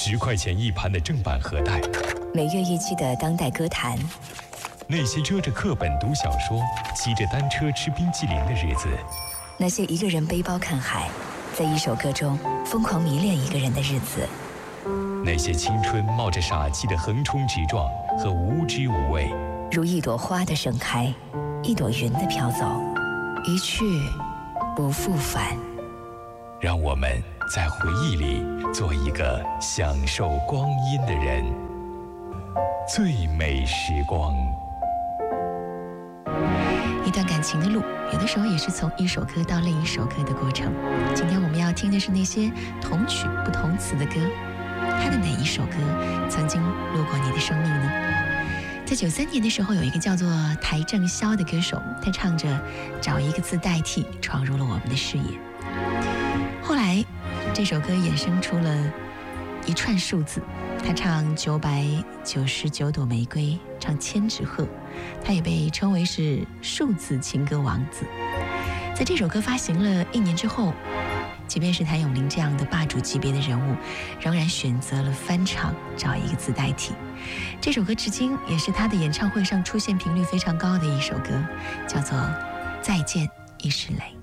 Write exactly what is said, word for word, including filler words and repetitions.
十块钱一盘的正版盒带， 每月一期的当代歌坛， 那些遮着课本读小说、骑着单车吃冰淇淋的日子， 那些一个人背包看海，在一首歌中疯狂迷恋一个人的日子， 那些青春冒着傻气的横冲直撞和无知无畏， 如一朵花的盛开，一朵云的飘走，一去不复返。 让我们在回忆里做一个享受光阴的人。最美时光。 一段感情的路，有的时候也是从一首歌到另一首歌的过程。今天我们要听的是那些同曲不同词的歌，它的哪一首歌曾经路过你的生命呢？在九三年的时候，有一个叫做邰正宵的歌手，他唱着找一个字代替，闯入了我们的视野。后来这首歌衍生出了一串数字，他唱九百九十九朵玫瑰，唱千纸鹤，他也被称为是数字情歌王子。在这首歌发行了一年之后，即便是谭咏麟这样的霸主级别的人物，仍然选择了翻唱找一个字代替。这首歌至今也是他的演唱会上出现频率非常高的一首歌，叫做再见亦是泪。